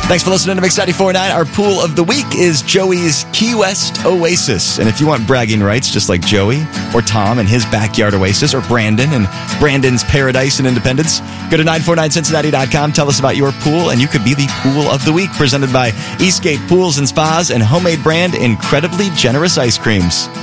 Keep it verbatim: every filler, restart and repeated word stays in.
Thanks for listening to Mix ninety-four point nine. Our pool of the week is Joey's Key West Oasis. And if you want bragging rights, just like Joey or Tom and his backyard oasis, or Brandon and Brandon's Paradise and Independence, go to nine four nine cincinnati dot com. Tell us about your pool, and you could be the pool of the week, presented by Eastgate Pools and Spas and homemade brand Incredibly Generous Ice Creams.